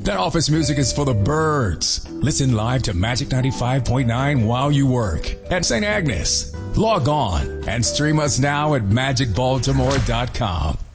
That office music is for the birds. Listen live to Magic 95.9 while you work at St. Agnes. Log on and stream us now at magicbaltimore.com.